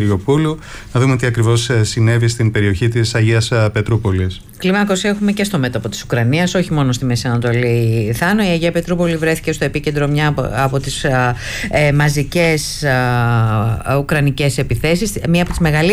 Ηλιοπούλου, να δούμε τι ακριβώς συνέβη στην περιοχή της Αγίας Πετρούπολης. Κλιμάκωση έχουμε και στο μέτωπο της Ουκρανίας, όχι μόνο στη Μέση Ανατολή, Θάνο. Η Αγία Πετρούπολη βρέθηκε στο επίκεντρο μια από τις μαζικές ουκρανικές επιθέσεις, μια από τις μεγαλύτερες